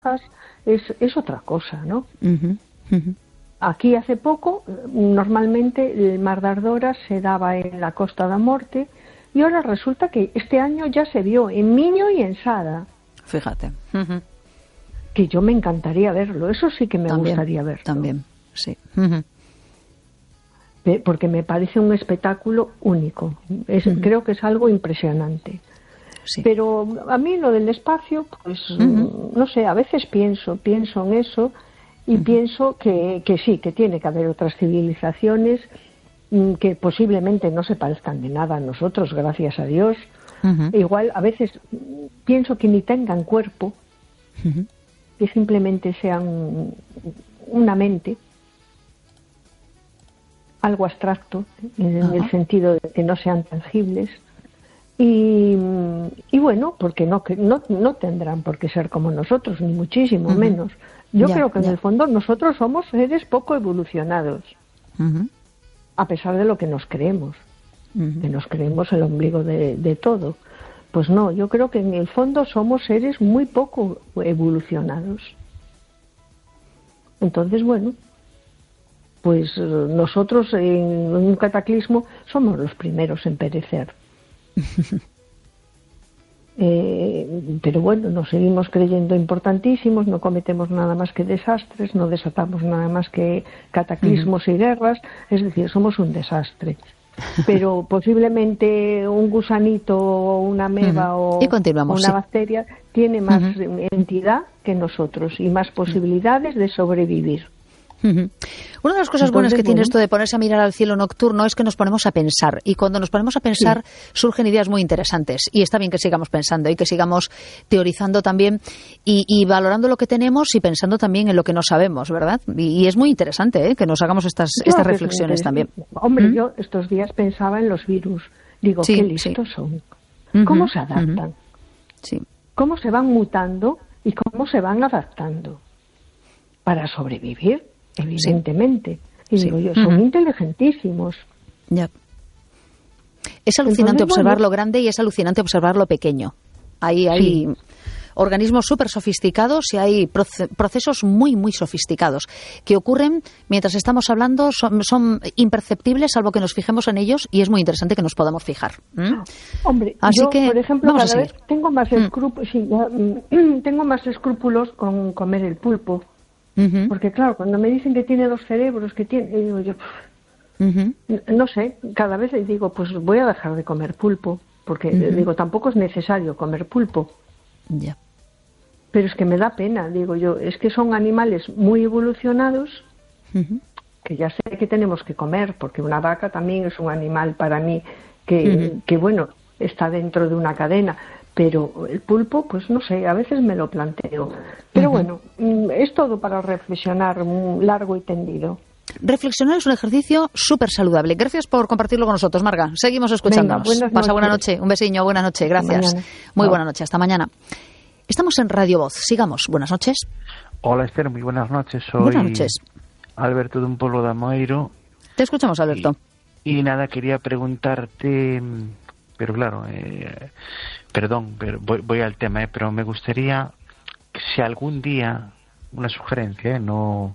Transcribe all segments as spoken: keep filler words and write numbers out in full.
es, es otra cosa, ¿no? Uh-huh, uh-huh. Aquí hace poco, normalmente el Mar de Ardora se daba en la Costa da Morte y ahora resulta que este año ya se vio en Miño y en Sada. Fíjate. Uh-huh. Que yo me encantaría verlo, eso sí que me también, gustaría verlo. También, sí. Uh-huh. Porque me parece un espectáculo único. Es, uh-huh. Creo que es algo impresionante. Sí. Pero a mí lo del espacio, pues uh-huh. no sé, a veces pienso, pienso en eso y uh-huh. pienso que, que sí, que tiene que haber otras civilizaciones que posiblemente no se parezcan de nada a nosotros, gracias a Dios. Uh-huh. Igual a veces pienso que ni tengan cuerpo, uh-huh. que simplemente sean una mente, algo abstracto, en uh-huh. el sentido de que no sean tangibles. Y, y bueno, porque no, no, no tendrán por qué ser como nosotros, ni muchísimo uh-huh. menos. Yo ya, creo que ya. en el fondo nosotros somos seres poco evolucionados, uh-huh. a pesar de lo que nos creemos, uh-huh. que nos creemos el ombligo de, de todo. Pues no, yo creo que en el fondo somos seres muy poco evolucionados. Entonces, bueno, pues nosotros en un cataclismo somos los primeros en perecer. eh, pero bueno, nos seguimos creyendo importantísimos, no cometemos nada más que desastres, no desatamos nada más que cataclismos uh-huh. y guerras, es decir, somos un desastre. Pero posiblemente un gusanito o una ameba uh-huh. o una sí. bacteria tiene más uh-huh. entidad que nosotros y más posibilidades de sobrevivir. Uh-huh. Una de las cosas Entonces, buenas que bueno, tiene esto de ponerse a mirar al cielo nocturno es que nos ponemos a pensar, y cuando nos ponemos a pensar sí. surgen ideas muy interesantes, y está bien que sigamos pensando y que sigamos teorizando también y, y valorando lo que tenemos y pensando también en lo que no sabemos, ¿verdad? Y, y es muy interesante ¿eh? que nos hagamos estas, estas reflexiones también. Hombre, ¿Mm? yo estos días pensaba en los virus, digo, sí, qué listos sí. son, uh-huh, cómo se adaptan, uh-huh. sí. cómo se van mutando y cómo se van adaptando para sobrevivir. Evidentemente. Sí. Y digo sí. yo, son uh-huh. inteligentísimos. Ya. Es alucinante Entonces, observar bueno, lo grande y es alucinante observar lo pequeño. Ahí hay sí. organismos súper sofisticados y hay proce- procesos muy, muy sofisticados que ocurren mientras estamos hablando, son, son imperceptibles salvo que nos fijemos en ellos, y es muy interesante que nos podamos fijar. ¿Mm? Hombre, Así yo, que, por ejemplo, cada vez tengo más, mm. escrúpulos, sí, ya, tengo más escrúpulos con comer el pulpo. Uh-huh. Porque claro, cuando me dicen que tiene dos cerebros, que tiene, y digo yo, uh-huh. no sé, cada vez les digo, pues voy a dejar de comer pulpo, porque uh-huh. digo, tampoco es necesario comer pulpo. Ya. Yeah. Pero es que me da pena, digo yo, es que son animales muy evolucionados, uh-huh. que ya sé que tenemos que comer, porque una vaca también es un animal para mí que, uh-huh. que bueno, está dentro de una cadena. Pero el pulpo, pues no sé, a veces me lo planteo. Pero uh-huh. bueno, es todo para reflexionar largo y tendido. Reflexionar es un ejercicio súper saludable. Gracias por compartirlo con nosotros, Marga. Seguimos escuchándonos. Venga, Pasa buena noche. Un besiño, buena noche. Gracias. Muy buena noche. Hasta mañana. Estamos en Radio Voz. Sigamos. Buenas noches. Hola, Esther. Muy buenas noches. Soy buenas noches. Alberto de un pueblo de Amoeiro. Te escuchamos, Alberto. Y, y nada, quería preguntarte, pero claro, eh, perdón, pero voy, voy al tema, eh, pero me gustaría que si algún día, una sugerencia, eh, no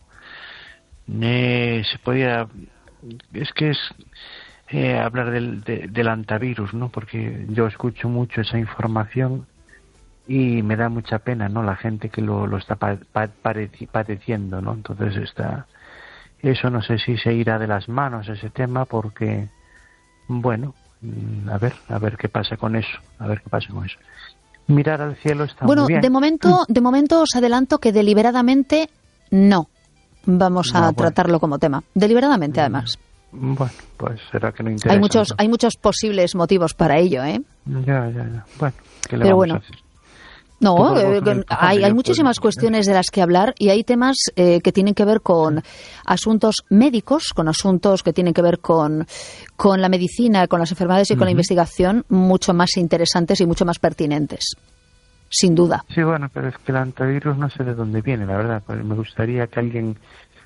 eh, se podía, es que es eh, hablar del, de, del antivirus, ¿no? Porque yo escucho mucho esa información y me da mucha pena, ¿no? La gente que lo, lo está pa, pa, padeciendo, ¿no? Entonces está, eso no sé si se irá de las manos ese tema, porque, bueno, a ver, a ver qué pasa con eso, a ver qué pasa con eso. Mirar al cielo está bueno, muy bien. de momento, de momento os adelanto que deliberadamente no vamos a no, bueno. tratarlo como tema. Deliberadamente, además. Bueno, pues será que no interesa. Hay muchos, hay muchos posibles motivos para ello, ¿eh? Ya, ya, ya. Bueno, ¿qué le Pero vamos bueno. a hacer? No, eh, hay, hay muchísimas cuestiones de las que hablar, y hay temas eh, que tienen que ver con asuntos médicos, con asuntos que tienen que ver con, con la medicina, con las enfermedades y uh-huh. con la investigación, mucho más interesantes y mucho más pertinentes, sin duda. Sí, bueno, pero es que el antivirus no sé de dónde viene, la verdad. Pues me gustaría que alguien...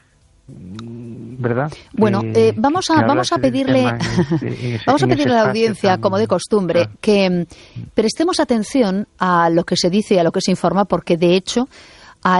¿verdad? Bueno, eh, eh, vamos a vamos a pedirle ese, vamos a pedirle a la audiencia, tan... como de costumbre, claro. que prestemos atención a lo que se dice y a lo que se informa, porque de hecho